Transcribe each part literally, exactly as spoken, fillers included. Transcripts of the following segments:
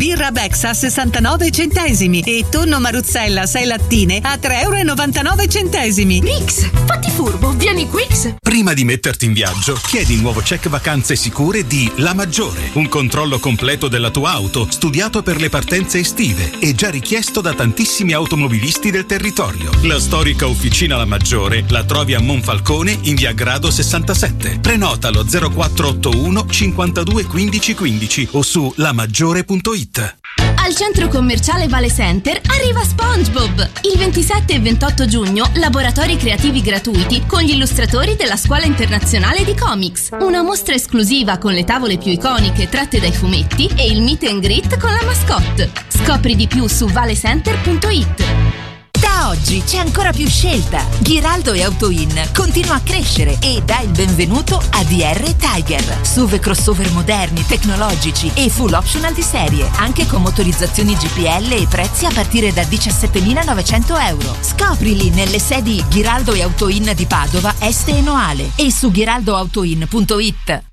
Birra Bex a sessantanove centesimi e tonno Maruzzella sei lattine a tre e novantanove centesimi. Rix, fatti furbo, vieni Quix. Prima di metterti in viaggio, chiedi il nuovo check vacanze sicure di La Maggiore. Un controllo completo della tua auto, studiato per le partenze estive e già richiesto da tantissimi automobilisti del territorio. La storica officina La Maggiore la trovi a Monfalcone in via Grado sessantasette. Prenotalo zero quattro otto uno cinquantadue quindici quindici o su lamaggiore punto it. Al centro commerciale Vale Center arriva SpongeBob. Il ventisette e ventotto giugno, laboratori creativi gratuiti con gli illustratori della Scuola Internazionale di Comics. Una mostra esclusiva con le tavole più iconiche tratte dai fumetti e il meet and greet con la mascotte. Scopri di più su valecenter punto it. Da oggi c'è ancora più scelta. Ghiraldo e Autoin continua a crescere e dà il benvenuto a D R Tiger. S U V crossover moderni, tecnologici e full optional di serie, anche con motorizzazioni G P L e prezzi a partire da diciassettemilanovecento euro. Scoprili nelle sedi Ghiraldo e Autoin di Padova, Este e Noale e su ghiraldo autoin punto it.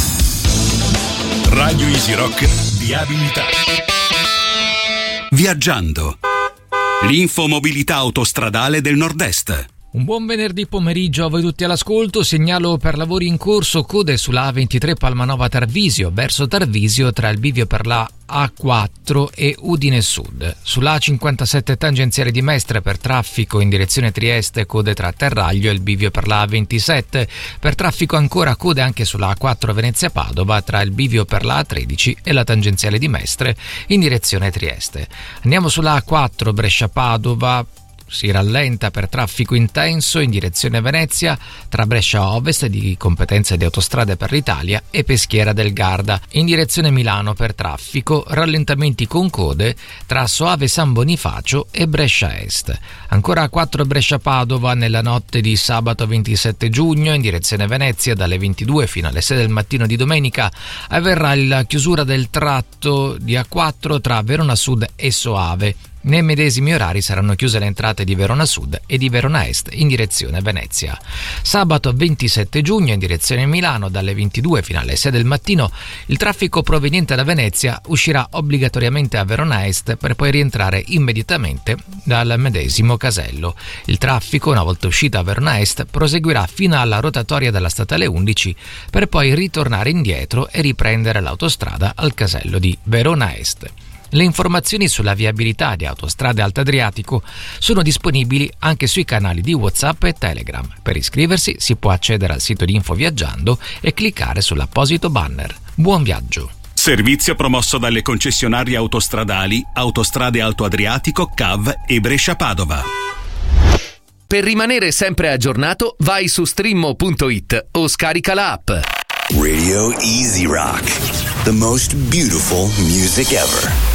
Radio Easy Rock Viabilità. Viaggiando. L'infomobilità autostradale del Nord-Est. Un buon venerdì pomeriggio a voi tutti all'ascolto. Segnalo per lavori in corso code sulla A ventitré Palmanova Tarvisio verso Tarvisio tra il bivio per la A quattro e Udine Sud. Sulla A cinquantasette tangenziale di Mestre per traffico in direzione Trieste, code tra Terraglio e il bivio per la A ventisette. Per traffico ancora code anche sulla A quattro Venezia Padova tra il bivio per la A tredici e la tangenziale di Mestre in direzione Trieste. Andiamo sulla A quattro Brescia Padova. Si rallenta per traffico intenso in direzione Venezia tra Brescia Ovest di competenza di Autostrade per l'Italia e Peschiera del Garda. In direzione Milano per traffico rallentamenti con code tra Soave San Bonifacio e Brescia Est. Ancora A quattro Brescia Padova nella notte di sabato ventisette giugno in direzione Venezia dalle ventidue fino alle sei del mattino di domenica avverrà la chiusura del tratto di A quattro tra Verona Sud e Soave. Nei medesimi orari saranno chiuse le entrate di Verona Sud e di Verona Est in direzione Venezia. Sabato ventisette giugno in direzione Milano dalle ventidue fino alle sei del mattino il traffico proveniente da Venezia uscirà obbligatoriamente a Verona Est per poi rientrare immediatamente dal medesimo casello. Il traffico, una volta uscita a Verona Est, proseguirà fino alla rotatoria della statale undici per poi ritornare indietro e riprendere l'autostrada al casello di Verona Est. Le informazioni sulla viabilità di Autostrade Alto Adriatico sono disponibili anche sui canali di WhatsApp e Telegram. Per iscriversi si può accedere al sito di Info Viaggiando e cliccare sull'apposito banner. Buon viaggio! Servizio promosso dalle concessionarie autostradali Autostrade Alto Adriatico, C A V e Brescia Padova. Per rimanere sempre aggiornato, vai su streammo punto it o scarica la app. Radio Easy Rock, the most beautiful music ever.